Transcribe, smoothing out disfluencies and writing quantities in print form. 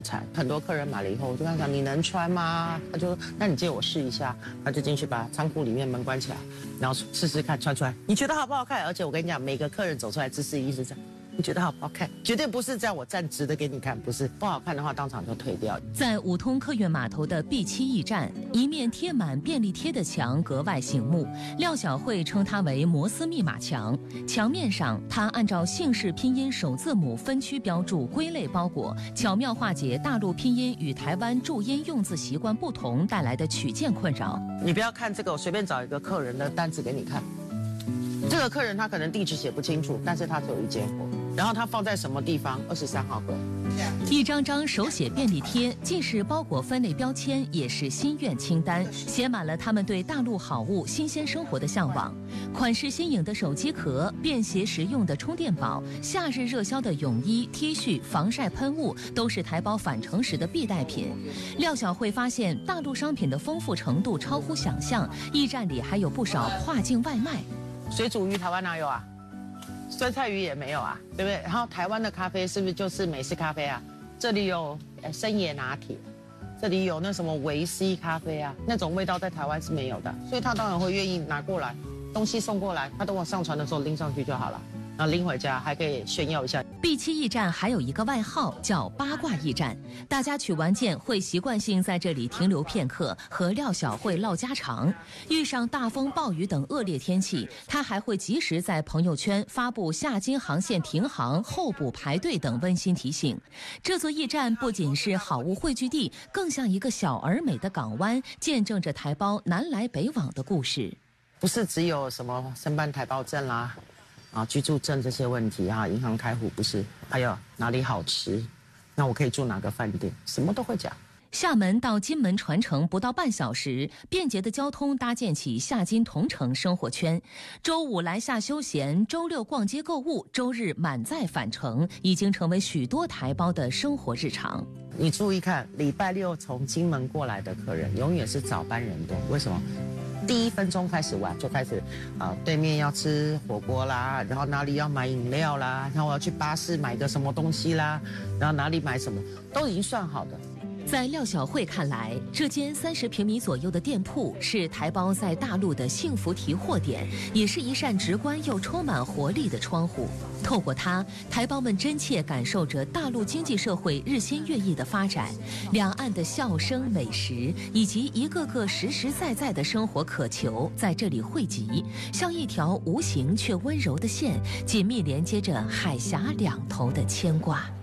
很多客人买了以后，我就跟他讲：“你能穿吗？”他就说：“那你借我试一下。”他就进去把仓库里面门关起来，然后试试看穿出来，你觉得好不好看？而且我跟你讲，每个客人走出来姿势一是这样。你觉得好不好看？绝对不是这样，我站直的给你看，不是不好看的话，当场就退掉。 在五通客运码头的 B7驿站，一面贴满便利贴的墙格外醒目。廖小慧称它为摩斯密码墙，墙面上她按照姓氏拼音首字母分区标注归类包裹，巧妙化解大陆拼音与台湾注音用字习惯不同带来的取件困扰。 你不要看这个，我随便找一个客人的单子给你看。这个客人他可能地址写不清楚，但是他只有一间货，然后他放在什么地方？23号柜。 一张张手写便利贴，既是包裹分类标签，也是心愿清单，写满了他们对大陆好物、新鲜生活的向往。款式新颖的手机壳、便携实用的充电宝、夏日热销的泳衣、T 恤、防晒喷雾，都是台胞返程时的必带品。廖小慧发现，大陆商品的丰富程度超乎想象，驿站里还有不少跨境外卖。 水煮鱼台湾哪有啊？酸菜鱼也没有啊，对不对？然后台湾的咖啡是不是就是美式咖啡啊？这里有深野拿铁，这里有那什么维 C 咖啡啊，那种味道在台湾是没有的，所以他当然会愿意拿过来，东西送过来，他等我上船的时候拎上去就好了，然后拎回家还可以炫耀一下。 B7驿站还有一个外号叫八卦驿站，大家取完件会习惯性在这里停留片刻，和廖小慧唠家常。遇上大风暴雨等恶劣天气，他还会及时在朋友圈发布下金航线停航、候补排队等温馨提醒。这座驿站不仅是好物汇聚地，更像一个小而美的港湾，见证着台胞南来北往的故事。 不是只有什么申办台胞证啦。居住证这些问题啊，银行开户不是，还有哪里好吃，那我可以住哪个饭店，什么都会讲。 厦门到金门船程不到半小时，便捷的交通搭建起厦金同城生活圈。周五来厦休闲，周六逛街购物，周日满载返程，已经成为许多台胞的生活日常。 你注意看，礼拜六从金门过来的客人，永远是早班人多，为什么？第1分钟开始玩就开始，对面要吃火锅啦，然后哪里要买饮料啦，然后我要去巴士买个什么东西啦，然后哪里买什么，都已经算好的。 在廖小慧看来，这间30平米左右的店铺是台胞在大陆的幸福提货点，也是一扇直观又充满活力的窗户。透过它，台胞们真切感受着大陆经济社会日新月异的发展，两岸的笑声、美食以及一个个实实在在的生活渴求在这里汇集，像一条无形却温柔的线，紧密连接着海峡两头的牵挂。